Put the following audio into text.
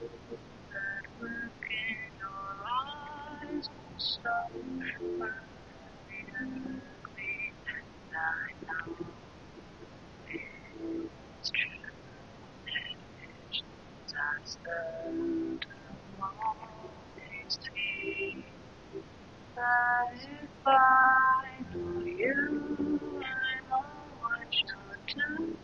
That look in your eyes was so perfectly ugly, and I know it's true. Visions I spent always see that if I know you, I know what you'll do.